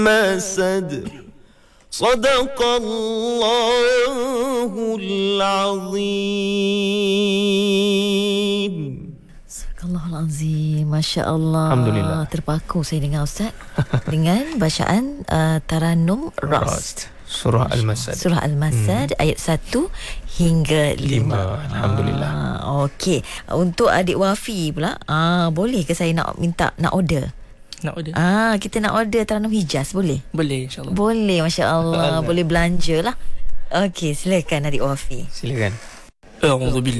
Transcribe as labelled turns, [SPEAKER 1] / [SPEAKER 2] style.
[SPEAKER 1] مسد صدق الله العظيم.
[SPEAKER 2] Astagfirullahalazim. Masya Allah.
[SPEAKER 3] Alhamdulillah.
[SPEAKER 2] Terpaku saya dengan Ustaz dengan bacaan Taranum Ras.
[SPEAKER 3] Surah Al-Masad.
[SPEAKER 2] Surah Al-Masad ayat 1 hingga 5.
[SPEAKER 3] Alhamdulillah.
[SPEAKER 2] Okey. Untuk adik Wafi pula, boleh ke saya nak minta nak order?
[SPEAKER 4] Nak order?
[SPEAKER 2] Kita nak order Taranum Hijaz, boleh?
[SPEAKER 4] Boleh, insyaAllah.
[SPEAKER 2] Boleh, Masya Allah. Boleh belanja lah. Okey, silakan adik Wafi.
[SPEAKER 3] Silakan.
[SPEAKER 4] A'udzubillah